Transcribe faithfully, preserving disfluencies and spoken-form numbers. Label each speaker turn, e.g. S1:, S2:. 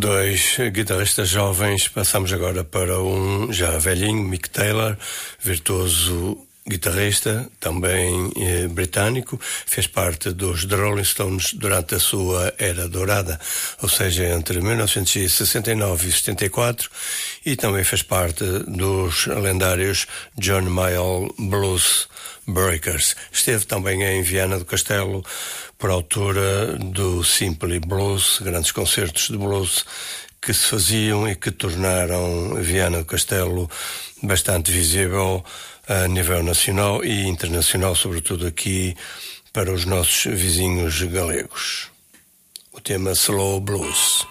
S1: Dois guitarristas jovens, passamos agora para um já velhinho, Mick Taylor, virtuoso guitarrista, também eh, britânico, fez parte dos The Rolling Stones durante a sua era dourada, ou seja, entre mil novecentos e sessenta e nove e setenta e quatro, e também fez parte dos lendários John Mayall Blues Breakers. Esteve também em Viana do Castelo por altura do Simply Blues, grandes concertos de blues que se faziam e que tornaram Viana do Castelo bastante visível a nível nacional e internacional, sobretudo aqui para os nossos vizinhos galegos. O tema Slow Blues.